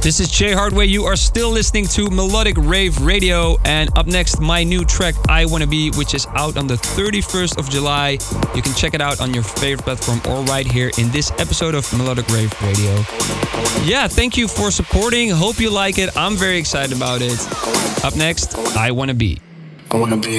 This is Jay Hardway. You are still listening to Melodic Rave Radio. And up next, my new track, I Wanna Be, which is out on the 31st of July. You can check it out on your favorite platform or right here in this episode of Melodic Rave Radio. Yeah, thank you for supporting. Hope you like it. I'm very excited about it. Up next, I Wanna Be. I wanna be